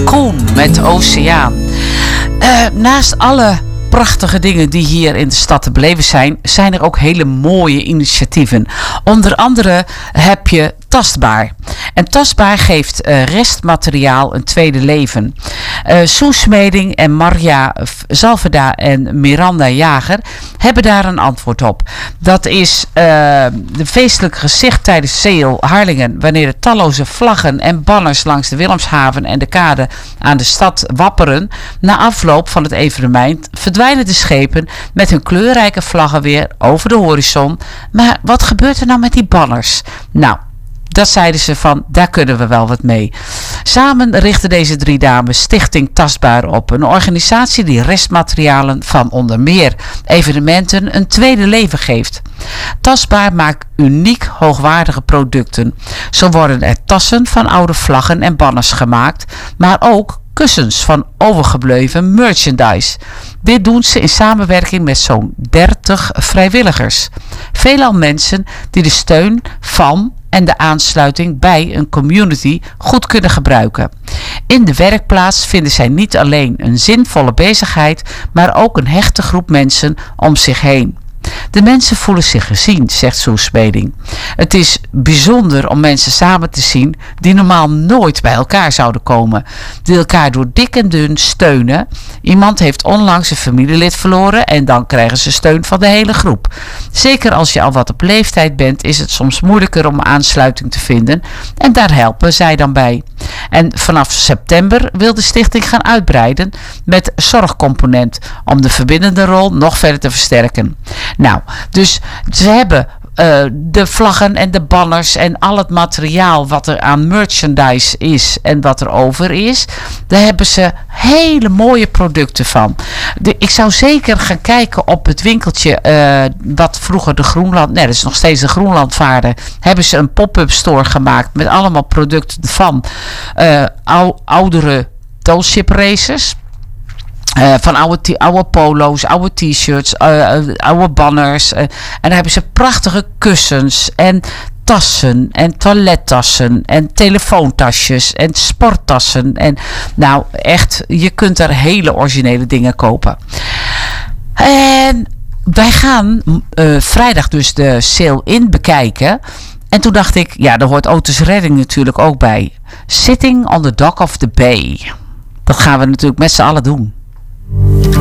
Raccoon met Oceaan. Naast alle prachtige dingen die hier in de stad te beleven zijn, zijn er ook hele mooie initiatieven. Onder andere heb je Tastbaar. En Tastbaar geeft restmateriaal een tweede leven. Soes Smeding en Marja Zalveda en Miranda Jager hebben daar een antwoord op. Dat is de feestelijke gezicht tijdens Sale Harlingen, wanneer de talloze vlaggen en banners langs de Willemshaven en de kade aan de stad wapperen. Na afloop van het evenement verdwijnen de schepen met hun kleurrijke vlaggen weer over de horizon. Maar wat gebeurt er nou met die banners? Nou, dat zeiden ze van, daar kunnen we wel wat mee. Samen richten deze 3 dames Stichting Tastbaar op. Een organisatie die restmaterialen van onder meer evenementen een tweede leven geeft. Tastbaar maakt uniek hoogwaardige producten. Zo worden er tassen van oude vlaggen en banners gemaakt, maar ook kussens van overgebleven merchandise. Dit doen ze in samenwerking met zo'n 30 vrijwilligers. Veelal mensen die de steun van en de aansluiting bij een community goed kunnen gebruiken. In de werkplaats vinden zij niet alleen een zinvolle bezigheid, maar ook een hechte groep mensen om zich heen. De mensen voelen zich gezien, zegt Soes Smeding. Het is bijzonder om mensen samen te zien die normaal nooit bij elkaar zouden komen. Die elkaar door dik en dun steunen. Iemand heeft onlangs een familielid verloren en dan krijgen ze steun van de hele groep. Zeker als je al wat op leeftijd bent, is het soms moeilijker om aansluiting te vinden. En daar helpen zij dan bij. En vanaf september wil de stichting gaan uitbreiden met zorgcomponent om de verbindende rol nog verder te versterken. Nou, dus ze hebben de vlaggen en de banners en al het materiaal wat er aan merchandise is en wat er over is, daar hebben ze hele mooie producten van. Ik zou zeker gaan kijken op het winkeltje wat vroeger de Groenland, nee, dat is nog steeds de Groenlandvaarder, hebben ze een pop-up store gemaakt met allemaal producten van oudere township racers. Van oude polo's, oude t-shirts, oude banners. En dan hebben ze prachtige kussens en tassen en toilettassen en telefoontasjes en sporttassen. En nou echt, je kunt er hele originele dingen kopen. En wij gaan vrijdag dus de Sail-In bekijken. En toen dacht ik, ja, daar hoort Otis Redding natuurlijk ook bij. Sitting on the Dock of the Bay. Dat gaan we natuurlijk met z'n allen doen.